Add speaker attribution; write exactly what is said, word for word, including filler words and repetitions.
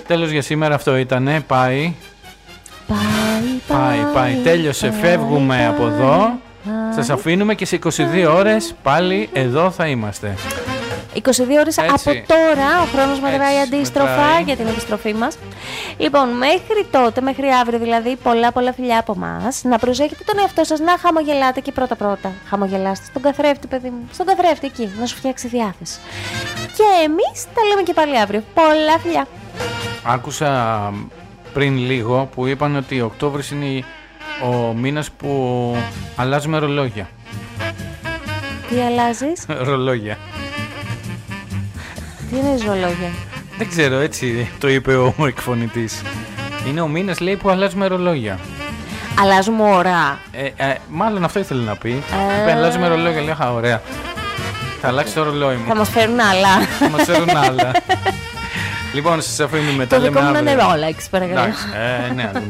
Speaker 1: Τέλος για σήμερα αυτό ήτανε. Πάει.
Speaker 2: Πάει,
Speaker 1: πάει, πάει. Τέλειωσε. Πάει, φεύγουμε πάει, από εδώ. Πάει. Σας αφήνουμε και σε είκοσι δύο ώρες πάλι εδώ θα είμαστε.
Speaker 2: είκοσι δύο ώρες από τώρα, ο χρόνος μετράει αντίστροφα μετράει. Για την επιστροφή μας. Λοιπόν, μέχρι τότε, μέχρι αύριο δηλαδή, πολλά πολλά φιλιά από εμάς. Να προσέχετε τον εαυτό σας, να χαμογελάτε και πρώτα πρώτα. Χαμογελάστε στον καθρέφτη, παιδί μου. Στον καθρέφτη εκεί, να σου φτιάξει διάθεση. Και εμείς τα λέμε και πάλι αύριο. Πολλά φιλιά.
Speaker 1: Άκουσα πριν λίγο που είπαν ότι ο Οκτώβρης είναι ο μήνας που αλλάζουμε ρολόγια.
Speaker 2: Τι αλλάζεις?
Speaker 1: Ρολόγια.
Speaker 2: Τι είναι ρολόγια?
Speaker 1: Δεν ξέρω, έτσι το είπε ο εκφωνητής. Είναι ο μήνας, λέει, που αλλάζουμε ρολόγια.
Speaker 2: Αλλάζουμε ώρα.
Speaker 1: Ε, ε, μάλλον αυτό ήθελε να πει. Ε... Είπε, αλλάζουμε ρολόγια, λέω, χα, ωραία. Θα αλλάξει το ρολόι μου.
Speaker 2: Θα μας φέρουν άλλα.
Speaker 1: Θα μας φέρουν άλλα. Λοιπόν, σας αφήνουμε.
Speaker 2: Το δικό μου είναι Rolex, παρακαλώ.
Speaker 1: Εντάξει, ε, ναι,